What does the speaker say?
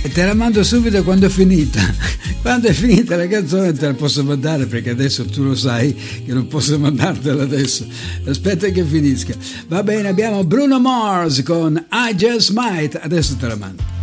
E te la mando subito quando è finita. Quando è finita la canzone te la posso mandare, perché adesso tu lo sai che non posso mandartela adesso. Aspetta che finisca. Va bene, abbiamo Bruno Mars con I Just Might. Adesso te la mando.